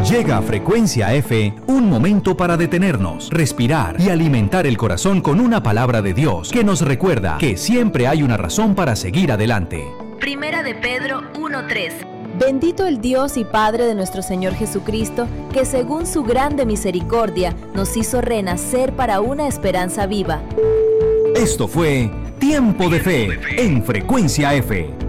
Llega a Frecuencia F un momento para detenernos, respirar y alimentar el corazón con una palabra de Dios que nos recuerda que siempre hay una razón para seguir adelante. Primera de Pedro 1:3. Bendito el Dios y Padre de nuestro Señor Jesucristo, que según su grande misericordia nos hizo renacer para una esperanza viva. Esto fue Tiempo de Fe en Frecuencia F.